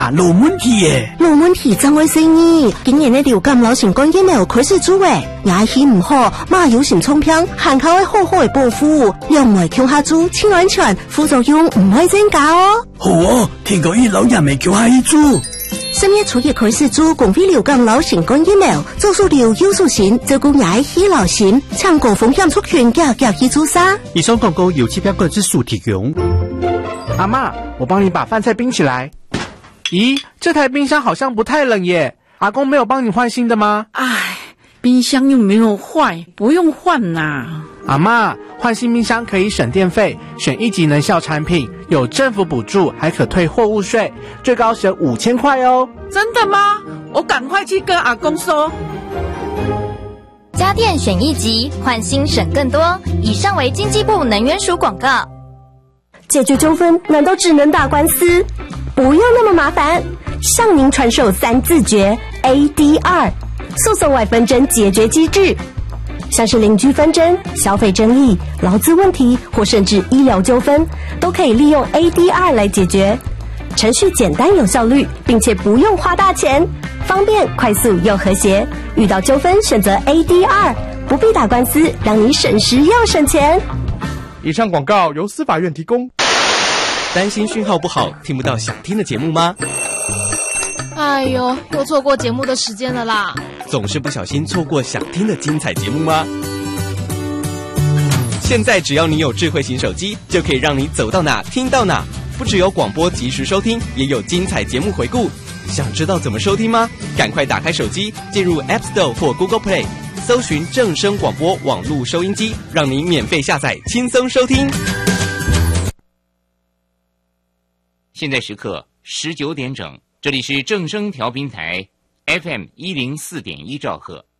没问题耶， 没问题怎会生意？今年的流感流行感疫苗开始做诶，牙齿唔好，马有心冲偏，含口会好好的保护，又唔会强下做，清安全，副作用唔会增加哦。 好哦，听讲伊老人未叫下一做。 10月初一开始做公费流感流行感疫苗，做数流有数型，照顾牙齿流行，抢高风险族群加去做啥？ 以上广告由期标个之数提供。 阿嬷，我帮你把饭菜冰起来。咦，这台冰箱好像不太冷耶，阿公没有帮你换新的吗？ 唉，冰箱又没有坏，不用换啦。 阿嬷，换新冰箱可以省电费，选1级能效产品，有政府补助，还可退货物税，最高省5000块哦。 真的吗？我赶快去跟阿公说。 家电选1级，换新省更多。以上为经济部能源署广告。 解决纠纷难道只能打官司？不用那么麻烦，向您传授3字诀 ADR 诉讼外纷争解决机制，像是邻居纷争、消费争议、劳资问题或甚至医疗纠纷，都可以利用 ADR 来解决。程序简单有效率，并且不用花大钱，方便快速又和谐。遇到纠纷选择 ADR， 不必打官司，让你省时又省钱。 以上广告由司法院提供。 担心讯号不好，听不到想听的节目吗？ 哎呦，又错过节目的时间了啦！ 总是不小心错过想听的精彩节目吗？现在只要你有智慧型手机，就可以让你走到哪听到哪。不只有广播及时收听，也有精彩节目回顾。想知道怎么收听吗？赶快打开手机，进入 App Store 或 Google Play， 搜寻正声广播网络收音机，让你免费下载，轻松收听。 现在时刻19点整，这里是正声调频台 FM104.1兆赫。